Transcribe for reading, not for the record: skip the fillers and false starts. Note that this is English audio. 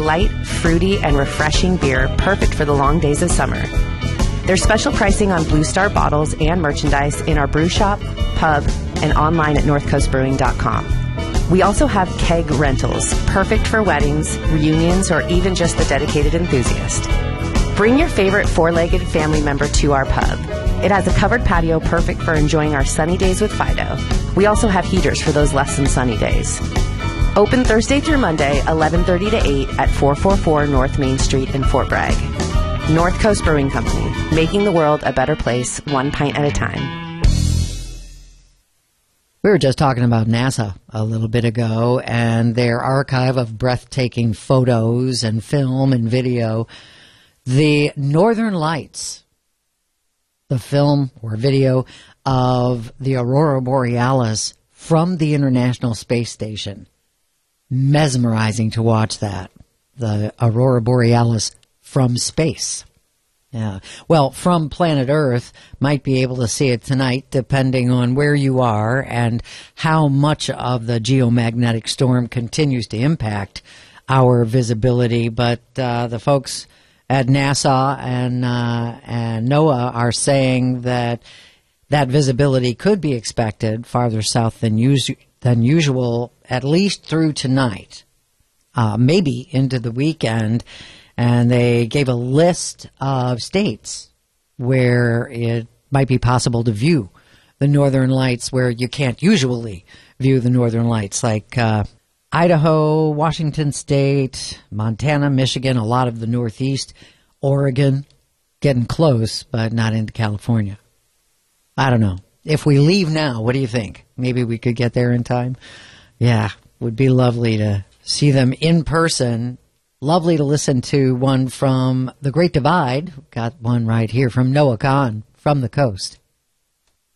light, fruity, and refreshing beer perfect for the long days of summer. There's special pricing on Blue Star bottles and merchandise in our brew shop, pub, and online at northcoastbrewing.com. We also have keg rentals, perfect for weddings, reunions, or even just the dedicated enthusiast. Bring your favorite four-legged family member to our pub. It has a covered patio perfect for enjoying our sunny days with Fido. We also have heaters for those less than sunny days. Open Thursday through Monday, 11:30 to 8 at 444 North Main Street in Fort Bragg. North Coast Brewing Company, making the world a better place, one pint at a time. We were just talking about NASA a little bit ago and their archive of breathtaking photos and film and video. The Northern Lights, the film or video of the Aurora Borealis from the International Space Station. Mesmerizing to watch that. The Aurora Borealis from space. Yeah. Well, from planet Earth, might be able to see it tonight depending on where you are and how much of the geomagnetic storm continues to impact our visibility. But the folks at NASA and NOAA are saying that visibility could be expected farther south than usual, at least through tonight, maybe into the weekend. And they gave a list of states where it might be possible to view the Northern Lights where you can't usually view the Northern Lights, like Idaho, Washington State, Montana, Michigan, a lot of the Northeast, Oregon, getting close, but not into California. I don't know. If we leave now, what do you think? Maybe we could get there in time? Yeah, would be lovely to see them in person. Lovely to listen to one from the Great Divide. Got one right here from Noah Kahan from the coast.